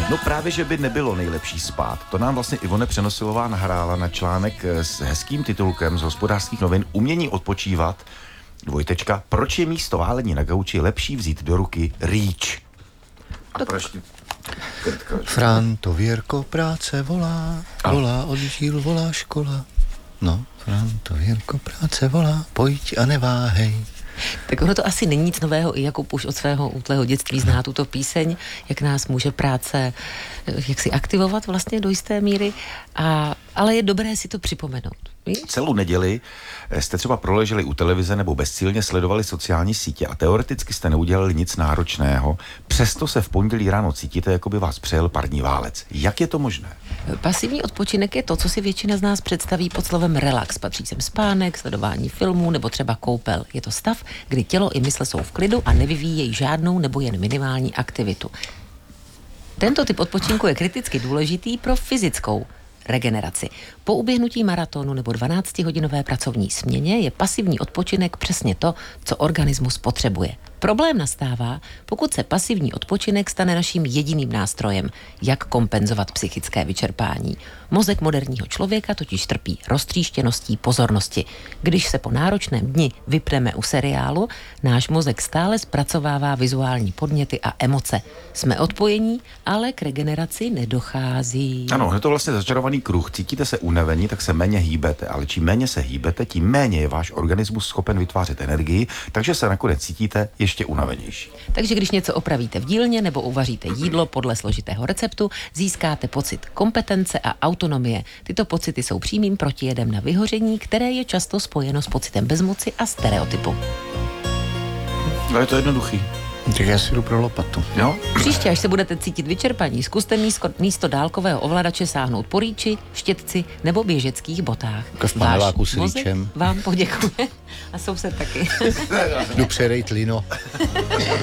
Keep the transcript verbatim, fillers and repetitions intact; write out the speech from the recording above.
No právě, že by nebylo nejlepší spát. To nám vlastně Ivone Přenosilová nahrála na článek s hezkým titulkem z Hospodářských novin Umění odpočívat. Dvojtečka. Proč je místo válení na gauči lepší vzít do ruky rýč? A proč? Franto, Věrko, práce volá, volá oddíl, volá škola. No, Franto, Věrko, práce volá, pojď a neváhej. Tak ono to asi není nic nového, i Jakub už od svého útlého dětství zná tuto píseň, jak nás může práce jak si aktivovat vlastně do jisté míry, a, ale je dobré si to připomenout. Víš? Celou neděli jste třeba proleželi u televize nebo bezcílně sledovali sociální sítě a teoreticky jste neudělali nic náročného, přesto se v pondělí ráno cítíte, jako by vás přejel parní válec. Jak je to možné? Pasivní odpočinek je to, co si většina z nás představí pod slovem relax. Patří sem spánek, sledování filmů nebo třeba koupel. Je to stav, kdy tělo i mysl jsou v klidu a nevyvíjejí žádnou nebo jen minimální aktivitu. Tento typ odpočinku je kriticky důležitý pro fyzickou regeneraci. Po uběhnutí maratonu nebo dvanáctihodinové pracovní směně je pasivní odpočinek přesně to, co organismus potřebuje. Problém nastává, pokud se pasivní odpočinek stane naším jediným nástrojem, jak kompenzovat psychické vyčerpání. Mozek moderního člověka totiž trpí roztříštěností pozornosti. Když se po náročném dni vypneme u seriálu, náš mozek stále zpracovává vizuální podněty a emoce. Jsme odpojení, ale k regeneraci nedochází. Ano, je to vlastně začarovaný kruh. Cítíte se unavení, tak se méně hýbete, ale čím méně se hýbete, tím méně je váš organismus schopen vytvářet energii, takže se nakonec cítíte ještě unavenější. Takže když něco opravíte v dílně nebo uvaříte jídlo podle složitého receptu, získáte pocit kompetence a autonomie. Tyto pocity jsou přímým protijedem na vyhoření, které je často spojeno s pocitem bezmoci a stereotypu. Ale je to jednoduchý. Tak já si jdu pro lopatu. Jo? Příště, až se budete cítit vyčerpaní, zkuste místo, místo dálkového ovladače sáhnout po rýči, štětci nebo běžeckých botách. Jako v paneláku s mozek rýčem. vám poděkuje a soused taky. Jdu přerejt lino.